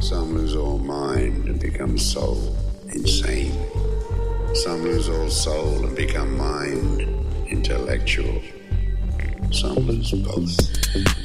Some lose all mind and become soul, insane. Some lose all soul and become mind, intellectual. Some lose both.